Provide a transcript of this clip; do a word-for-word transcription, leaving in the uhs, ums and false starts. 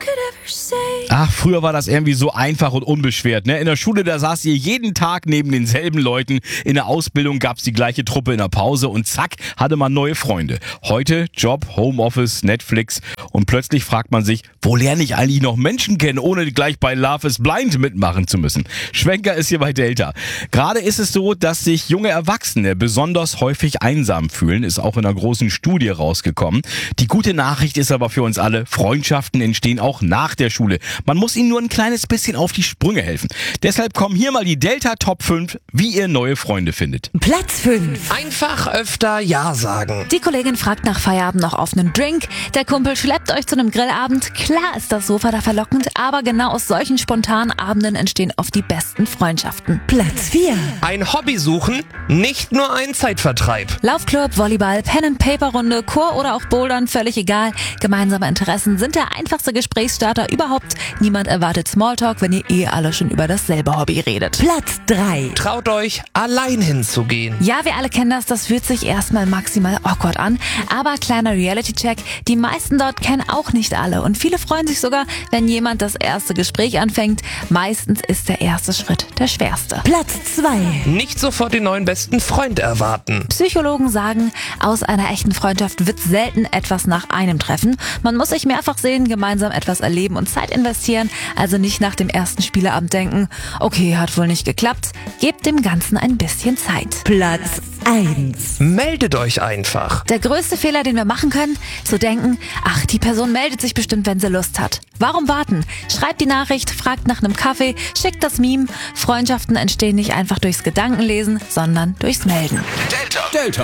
Ach, früher war das irgendwie so einfach und unbeschwert. Ne? In der Schule, da saß ihr jeden Tag neben denselben Leuten. In der Ausbildung gab's die gleiche Truppe in der Pause und zack, hatte man neue Freunde. Heute Job, Homeoffice, Netflix und plötzlich fragt man sich, wo lerne ich eigentlich noch Menschen kennen, ohne gleich bei Love is Blind mitmachen zu müssen? Schwenker ist hier bei Delta. Gerade ist es so, dass sich junge Erwachsene besonders häufig einsam fühlen, ist auch in einer großen Studie rausgekommen. Die gute Nachricht ist aber für uns alle, Freundschaften entstehen auch nach der Schule. Man muss ihnen nur ein kleines bisschen auf die Sprünge helfen. Deshalb kommen hier mal die Delta Top fünf, wie ihr neue Freunde findet. Platz fünf. Einfach öfter Ja sagen. Die Kollegin fragt nach Feierabend noch auf einen Drink. Der Kumpel schleppt euch zu einem Grillabend. Klar ist das Sofa da verlockend, aber genau aus solchen spontanen Abenden entstehen oft die besten Freundschaften. Platz vier. Ein Hobby suchen, nicht nur ein Zeitvertreib. Laufclub, Volleyball, Pen-and-Paper-Runde, Chor oder auch Bouldern, völlig egal. Gemeinsame Interessen sind der einfachste Gesprächsstarter überhaupt. Niemand erwartet Smalltalk, wenn ihr eh alle schon über dasselbe Hobby redet. Platz drei. Traut euch, allein hinzugehen. Ja, wir alle kennen das, das fühlt sich erstmal maximal awkward an. Aber kleiner Reality-Check, die meisten dort kennen auch nicht alle. Und viele freuen sich sogar, wenn jemand das erste Gespräch anfängt. Meistens ist der erste Schritt der schwerste. Platz zwei. Nicht sofort den neuen besten Freund erwarten. Psychologen sagen, aus einer echten Freundschaft wird selten etwas nach einem Treffen. Man muss sich mehrfach sehen, gemeinsam etwas erleben und Zeit investieren. Also nicht nach dem ersten Spieleabend denken, okay, hat wohl nicht geklappt. Gebt dem Ganzen ein bisschen Zeit. Platz eins. Meldet euch einfach. Der größte Fehler, den wir machen können, zu denken, ach, die Person meldet sich bestimmt, wenn sie Lust hat. Warum warten? Schreibt die Nachricht, fragt nach einem Kaffee, schickt das Meme. Freundschaften entstehen nicht einfach durchs Gedankenlesen, sondern durchs Melden. Delta. Delta.